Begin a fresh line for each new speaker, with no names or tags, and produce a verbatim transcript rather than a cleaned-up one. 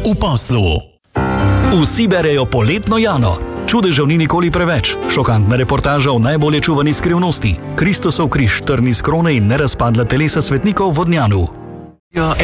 v poslu. Vsi berejo Poletno Jano. Čudežev ni nikoli preveč. Šokantna reportaža o najbolje čuvani skrivnosti. Kristusov križ, trni s krone in nerazpadla telesa svetnikov v Vodnjanu.